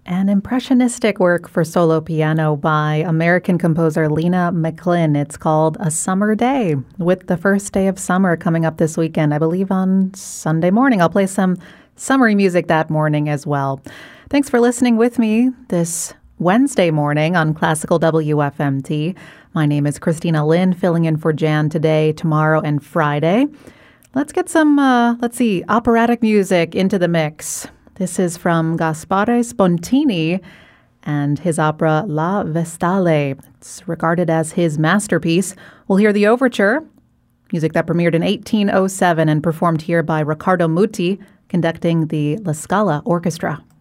An impressionistic work for solo piano by American composer Lena McLin. It's called A Summer Day, with the first day of summer coming up this weekend, I believe on Sunday morning. I'll play some summery music that morning as well. Thanks for listening with me this Wednesday morning on Classical WFMT. My name is Christina Lynn, filling in for Jan today, tomorrow, and Friday. Let's get some, operatic music into the mix. This is from Gaspare Spontini and his opera La Vestale. It's regarded as his masterpiece. We'll hear the overture, music that premiered in 1807 and performed here by Riccardo Muti, conducting the La Scala Orchestra.